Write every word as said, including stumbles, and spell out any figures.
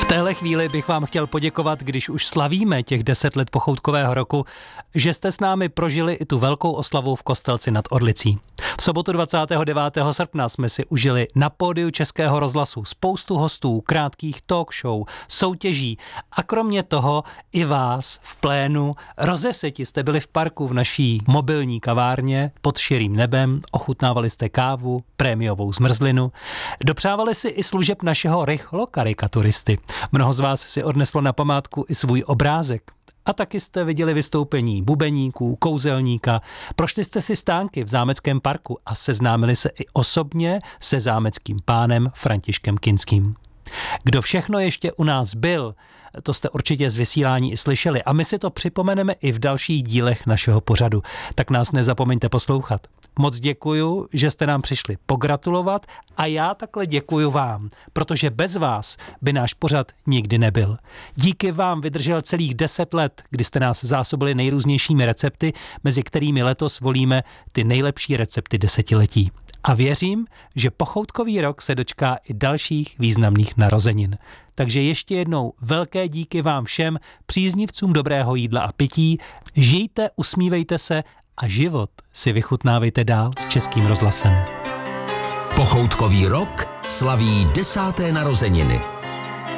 téhle chvíli bych vám chtěl poděkovat, když už slavíme těch deset let pochoutkového roku, že jste s námi prožili i tu velkou oslavu v Kostelci nad Orlicí. V sobotu dvacátého devátého srpna jsme si užili na pódiu Českého rozhlasu spoustu hostů, krátkých talk show, soutěží a kromě toho i vás v plénu. Rozeseti jste byli v parku v naší mobilní kavárně pod širým nebem, ochutnávali jste kávu, prémiovou zmrzlinu, dopřávali si i služeb našeho rychlokarikaturisty. Mnoho z vás si odneslo na památku i svůj obrázek. A taky jste viděli vystoupení bubeníků, kouzelníka, prošli jste si stánky v Zámeckém parku a seznámili se i osobně se zámeckým pánem Františkem Kinským. Kdo všechno ještě u nás byl, to jste určitě z vysílání i slyšeli a my si to připomeneme i v dalších dílech našeho pořadu, tak nás nezapomeňte poslouchat. Moc děkuju, že jste nám přišli pogratulovat a já takhle děkuju vám, protože bez vás by náš pořad nikdy nebyl. Díky vám vydržel celých deset let, kdy jste nás zásobili nejrůznějšími recepty, mezi kterými letos volíme ty nejlepší recepty desetiletí. A věřím, že pochoutkový rok se dočká i dalších významných narozenin. Takže ještě jednou velké díky vám všem, příznivcům dobrého jídla a pití. Žijte, usmívejte se a život si vychutnávejte dál s Českým rozhlasem. Pochoutkový rok slaví desáté narozeniny.